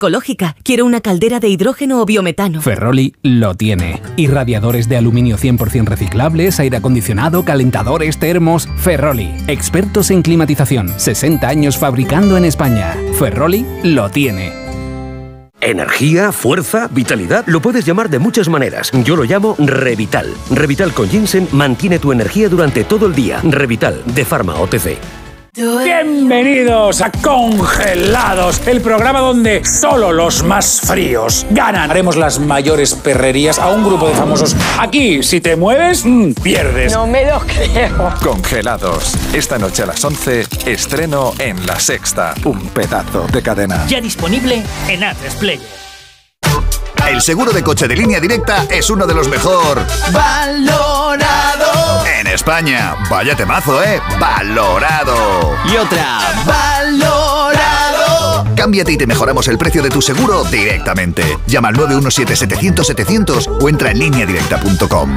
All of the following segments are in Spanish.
ecológica. Quiero una caldera de hidrógeno o biometano. Ferroli lo tiene. Y radiadores de aluminio 100% reciclables, aire acondicionado, calentadores, termos. Ferroli, expertos en climatización. 60 años fabricando en España. Ferroli lo tiene. Energía, fuerza, vitalidad, lo puedes llamar de muchas maneras. Yo lo llamo Revital. Revital con ginseng mantiene tu energía durante todo el día. Revital, de Pharma OTC. Bienvenidos a Congelados, el programa donde solo los más fríos ganan. Haremos las mayores perrerías a un grupo de famosos. Aquí, si te mueves, pierdes. No me lo creo. Congelados. Esta noche a las 11, estreno en La Sexta. Un pedazo de cadena. Ya disponible en A3Player. El seguro de coche de Línea Directa es uno de los mejor valorado en España. Vaya temazo, ¿eh? Valorado. Y otra. Valorado. Cámbiate y te mejoramos el precio de tu seguro directamente. Llama al 917-700-700 o entra en lineadirecta.com.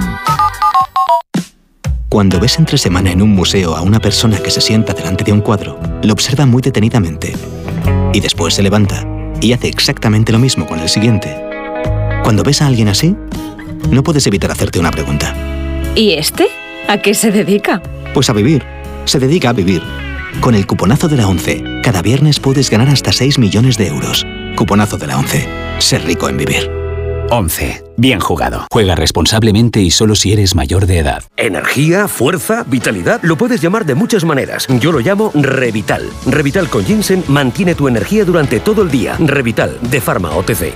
Cuando ves entre semana en un museo a una persona que se sienta delante de un cuadro, lo observa muy detenidamente y después se levanta y hace exactamente lo mismo con el siguiente. Cuando ves a alguien así, no puedes evitar hacerte una pregunta. ¿Y este? ¿A qué se dedica? Pues a vivir. Se dedica a vivir. Con el cuponazo de la ONCE, cada viernes puedes ganar hasta 6 millones de euros. Cuponazo de la ONCE. Ser rico en vivir. 11. Bien jugado. Juega responsablemente y solo si eres mayor de edad. Energía, fuerza, vitalidad, lo puedes llamar de muchas maneras. Yo lo llamo Revital. Revital con ginseng mantiene tu energía durante todo el día. Revital, de Pharma OTC.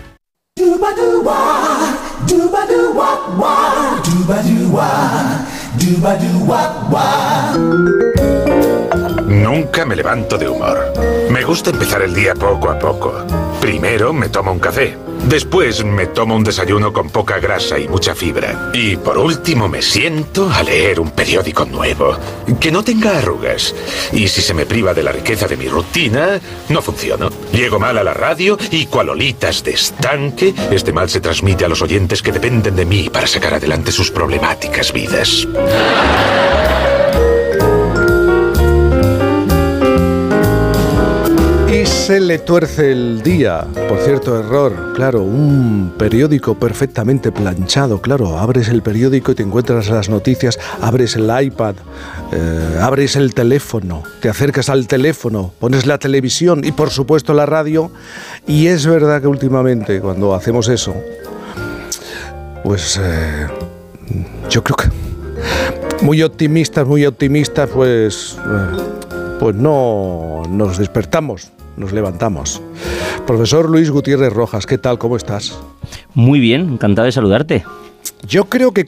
Nunca me levanto de humor. Me gusta empezar el día poco a poco. Primero me tomo un café. Después me tomo un desayuno con poca grasa y mucha fibra. Y por último me siento a leer un periódico nuevo, que no tenga arrugas. Y si se me priva de la riqueza de mi rutina, no funciono. Llego mal a la radio y cual olitas de estanque, este mal se transmite a los oyentes que dependen de mí para sacar adelante sus problemáticas vidas. Se le tuerce el día, por cierto, error, claro, un periódico perfectamente planchado, claro, abres el periódico y te encuentras las noticias, abres el iPad, abres el teléfono, te acercas al teléfono, pones la televisión y por supuesto la radio, y es verdad que últimamente cuando hacemos eso, pues yo creo que muy optimistas, pues no nos despertamos. Nos levantamos. Profesor Luis Gutiérrez Rojas, ¿qué tal? ¿Cómo estás? Muy bien, encantado de saludarte. Yo creo que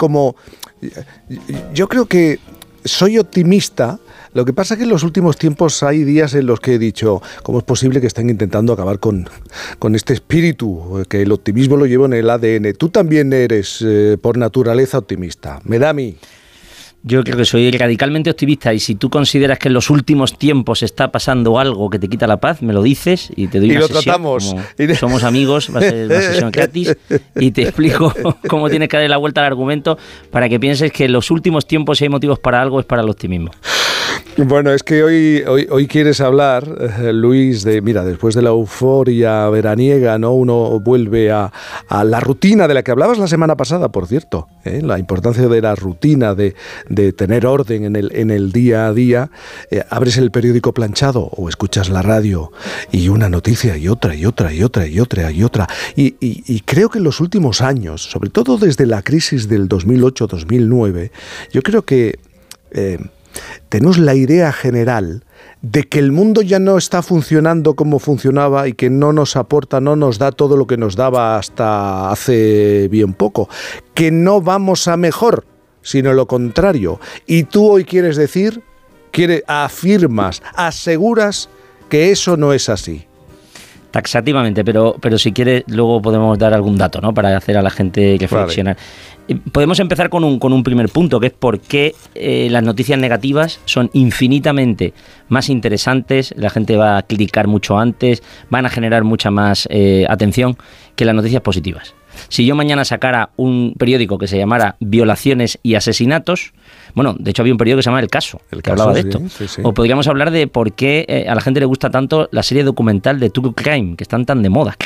soy optimista. Lo que pasa es que en los últimos tiempos hay días en los que he dicho, ¿cómo es posible que estén intentando acabar con este espíritu? Que el optimismo lo llevo en el ADN. Tú también eres por naturaleza optimista. Me da a mí. Yo creo que soy radicalmente optimista y si tú consideras que en los últimos tiempos está pasando algo que te quita la paz, me lo dices y te doy una sesión. Tratamos. Somos amigos, va a ser una sesión gratis y te explico cómo tienes que darle la vuelta al argumento para que pienses que en los últimos tiempos si hay motivos para algo es para el optimismo. Bueno, es que hoy quieres hablar, Luis, después de la euforia veraniega, ¿no? Uno vuelve a la rutina de la que hablabas la semana pasada, por cierto, la importancia de la rutina, de tener orden en el día a día. Abres el periódico planchado o escuchas la radio y una noticia y otra. Y creo que en los últimos años, sobre todo desde la crisis del 2008-2009, yo creo que tenemos la idea general de que el mundo ya no está funcionando como funcionaba y que no nos aporta, no nos da todo lo que nos daba hasta hace bien poco, que no vamos a mejor, sino lo contrario. Y tú hoy afirmas, aseguras que eso no es así. Taxativamente, pero si quieres luego podemos dar algún dato, ¿no? Para hacer a la gente reflexionar. Vale. Podemos empezar con un primer punto, que es por qué las noticias negativas son infinitamente más interesantes, la gente va a clicar mucho antes, van a generar mucha más atención que las noticias positivas. Si yo mañana sacara un periódico que se llamara Violaciones y Asesinatos, bueno, de hecho había un periódico que se llama El Caso, que hablaba de esto. Sí. O podríamos hablar de por qué a la gente le gusta tanto la serie documental de True Crime, que están tan de moda.